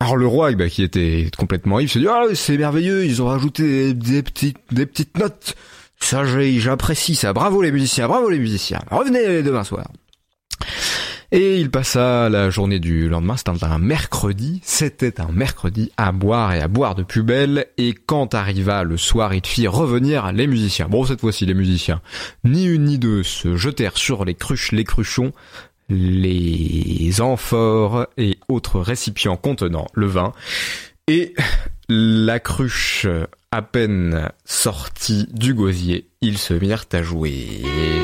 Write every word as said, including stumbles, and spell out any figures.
Alors le roi, bah, qui était complètement ivre, se dit ah c'est merveilleux, ils ont rajouté des, des petites des petites notes. Ça j'ai, j'apprécie ça. Bravo les musiciens, bravo les musiciens. Revenez demain soir. Et il passa la journée du lendemain, c'était un mercredi, c'était un mercredi, à boire et à boire de plus belle, et quand arriva le soir, il fit revenir les musiciens. Bon, cette fois-ci, les musiciens, ni une ni deux, se jetèrent sur les cruches, les cruchons, les amphores et autres récipients contenant le vin, et la cruche à peine sortie du gosier, ils se mirent à jouer.